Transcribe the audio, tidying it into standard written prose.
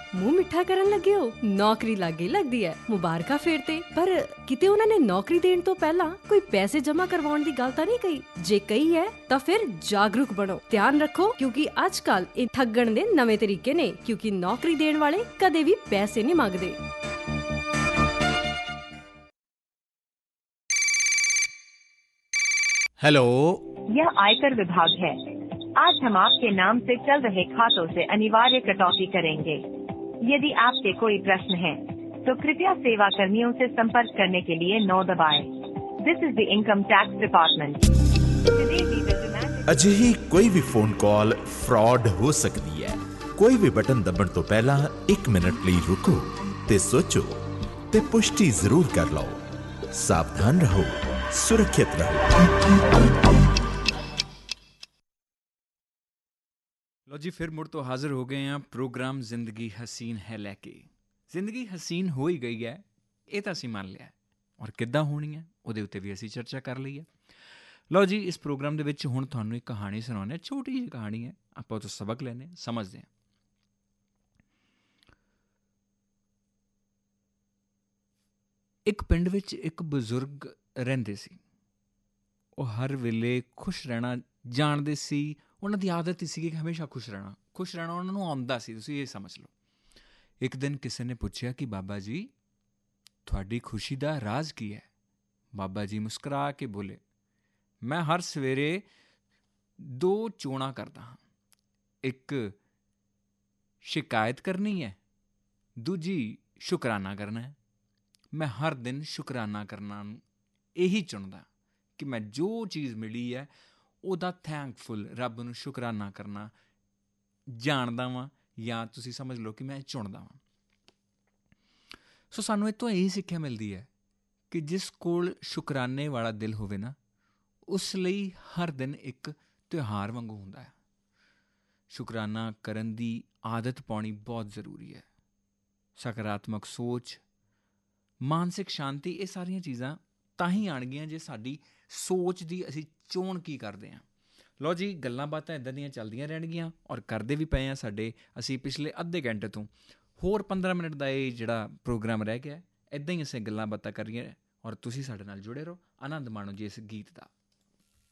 ਮੂੰਹ ਮਿੱਠਾ ਕਰਨ ਲੱਗੇ ਹੋ? ਨੌਕਰੀ ਲੱਗ ਗਈ ਲੱਗਦੀ ਹੈ, ਮੁਬਾਰਕਾਂ ਫੇਰ ਤੇ। ਪਰ ਕਿਤੇ ਉਹਨਾਂ ਨੇ ਨੌਕਰੀ ਦੇਣ ਤੋਂ ਪਹਿਲਾਂ ਕੋਈ ਪੈਸੇ ਜਮ੍ਹਾਂ ਕਰਵਾਉਣ ਦੀ ਗੱਲ ਤਾਂ ਨਹੀਂ ਕਹੀ? ਜੇ ਕਹੀ ਹੈ ਤਾਂ ਫਿਰ ਜਾਗਰੂਕ ਬਣੋ, ਧਿਆਨ ਰੱਖੋ, ਕਿਉਂਕਿ ਅੱਜ ਕੱਲ ਇਹ ਠੱਗਣ ਦੇ ਨਵੇਂ ਤਰੀਕੇ ਨੇ, ਕਿਉਂਕਿ ਨੌਕਰੀ ਦੇਣ ਵਾਲੇ ਕਦੇ ਵੀ ਪੈਸੇ ਨਹੀਂ ਮੰਗਦੇ। हेलो, यह आयकर विभाग है। आज हम आपके नाम से चल रहे खातों से अनिवार्य कटौती करेंगे। यदि आपके कोई प्रश्न है तो कृपया सेवा कर्मियों से संपर्क करने के लिए 9 दबाएं। This is the income tax department. ਅਜਿਹੀ ਕੋਈ ਵੀ ਫੋਨ ਕਾਲ ਫਰਾਡ ਹੋ ਸਕਦੀ ਹੈ। ਕੋਈ ਵੀ ਬਟਨ ਦਬਣ ਤੋਂ ਪਹਿਲਾਂ 1 ਮਿੰਟ ਲਈ ਰੁਕੋ ਤੇ ਸੋਚੋ ਤੇ ਪੁਸ਼ਟੀ ਜ਼ਰੂਰ ਕਰ ਲਓ। ਸਾਵਧਾਨ ਰਹੋ, ਸੁਰੱਖਿਅਤ ਰਹੋ। ਲੋ ਜੀ, ਫਿਰ ਮੁੜ ਤੋਂ ਹਾਜ਼ਰ ਹੋ ਗਏ ਹਾਂ ਪ੍ਰੋਗਰਾਮ ਜ਼ਿੰਦਗੀ ਹਸੀਨ ਹੈ ਲੈ ਕੇ। ਜ਼ਿੰਦਗੀ ਹਸੀਨ ਹੋ ਹੀ ਗਈ ਹੈ, ਇਹ ਤਾਂ ਅਸੀਂ ਮੰਨ ਲਿਆ, ਔਰ ਕਿੱਦਾਂ ਹੋਣੀ ਹੈ ਉਹਦੇ ਉੱਤੇ ਵੀ ਅਸੀਂ ਚਰਚਾ ਕਰ ਲਈ ਹੈ। ਲਓ ਜੀ, ਇਸ ਪ੍ਰੋਗਰਾਮ ਦੇ ਵਿੱਚ ਹੁਣ ਤੁਹਾਨੂੰ ਇੱਕ ਕਹਾਣੀ ਸੁਣਾਉਂਦੇ ਹਾਂ। ਛੋਟੀ ਜਿਹੀ ਕਹਾਣੀ ਹੈ, ਆਪਾਂ ਉਹ ਤੋਂ ਸਬਕ ਲੈਂਦੇ ਹਾਂ, ਸਮਝਦੇ ਹਾਂ। ਇੱਕ ਪਿੰਡ ਵਿੱਚ ਇੱਕ ਬਜ਼ੁਰਗ ਰਹਿੰਦੇ ਸੀ। ਉਹ ਹਰ ਵੇਲੇ ਖੁਸ਼ ਰਹਿਣਾ ਜਾਣਦੇ ਸੀ। ਉਹਨਾਂ ਦੀ ਆਦਤ ਹੀ ਸੀ ਕਿ ਹਮੇਸ਼ਾ ਖੁਸ਼ ਰਹਿਣਾ ਉਹਨਾਂ ਨੂੰ ਆਉਂਦਾ ਸੀ, ਤੁਸੀਂ ਇਹ ਸਮਝ ਲਓ। ਇੱਕ ਦਿਨ ਕਿਸੇ ਨੇ ਪੁੱਛਿਆ ਕਿ ਬਾਬਾ ਜੀ, ਤੁਹਾਡੀ ਖੁਸ਼ੀ ਦਾ ਰਾਜ਼ ਕੀ ਹੈ? ਬਾਬਾ ਜੀ ਮੁਸਕਰਾ ਕੇ ਬੋਲੇ, ਮੈਂ ਹਰ ਸਵੇਰੇ 2 ਚੋਣਾਂ ਕਰਦਾ ਹਾਂ। ਇੱਕ ਸ਼ਿਕਾਇਤ ਕਰਨੀ ਹੈ, ਦੂਜੀ ਸ਼ੁਕਰਾਨਾ ਕਰਨਾ ਹੈ। ਮੈਂ ਹਰ ਦਿਨ ਸ਼ੁਕਰਾਨਾ ਕਰਨਾ ਨੂੰ ਇਹੀ ਚੁਣਦਾ ਕਿ ਮੈਂ ਜੋ ਚੀਜ਼ ਮਿਲੀ ਹੈ ਉਹਦਾ ਥੈਂਕਫੁਲ, ਰੱਬ ਨੂੰ ਸ਼ੁਕਰਾਨਾ ਕਰਨਾ ਜਾਣਦਾ ਵਾਂ, ਜਾਂ ਤੁਸੀਂ ਸਮਝ ਲਓ ਕਿ ਮੈਂ ਚੁਣਦਾ ਵਾਂ। ਸੋ ਸਾਨੂੰ ਇਹ ਤੋਂ ਇਹੀ ਸਿੱਖਿਆ ਮਿਲਦੀ ਹੈ ਕਿ ਜਿਸ ਕੋਲ ਸ਼ੁਕਰਾਨੇ ਵਾਲਾ ਦਿਲ ਹੋਵੇ ਨਾ, ਉਸ ਲਈ ਹਰ ਦਿਨ ਇੱਕ ਤਿਉਹਾਰ ਵਾਂਗੂ ਹੁੰਦਾ ਹੈ। ਸ਼ੁਕਰਾਨਾ ਕਰਨ ਦੀ ਆਦਤ ਪਾਉਣੀ ਬਹੁਤ ਜ਼ਰੂਰੀ ਹੈ। ਸਕਾਰਾਤਮਕ ਸੋਚ, ਮਾਨਸਿਕ ਸ਼ਾਂਤੀ, ਇਹ ਸਾਰੀਆਂ ਚੀਜ਼ਾਂ ਤਾਂ ਹੀ ਆਉਣਗੀਆਂ ਜੇ ਸਾਡੀ ਸੋਚ ਦੀ ਅਸੀਂ ਚੋਣ ਕੀ ਕਰਦੇ ਹਾਂ। ਲਓ ਜੀ, ਗੱਲਾਂ ਬਾਤਾਂ ਇੱਦਾਂ ਦੀਆਂ ਚੱਲਦੀਆਂ ਰਹਿਣਗੀਆਂ, ਔਰ ਕਰਦੇ ਵੀ ਪਏ ਹਾਂ। ਅਸੀਂ ਪਿਛਲੇ ਅੱਧੇ ਘੰਟੇ ਤੋਂ ਹੋਰ 15 ਮਿੰਟ ਦਾ ਇਹ ਜਿਹੜਾ ਪ੍ਰੋਗਰਾਮ ਰਹਿ ਗਿਆ, ਇੱਦਾਂ ਹੀ ਅਸੀਂ ਗੱਲਾਂ ਬਾਤਾਂ ਕਰ ਰਹੀਆਂ, ਔਰ ਤੁਸੀਂ ਸਾਡੇ ਨਾਲ ਜੁੜੇ ਰਹੋ, ਆਨੰਦ ਮਾਣੋ ਜੀ ਇਸ ਗੀਤ ਦਾ।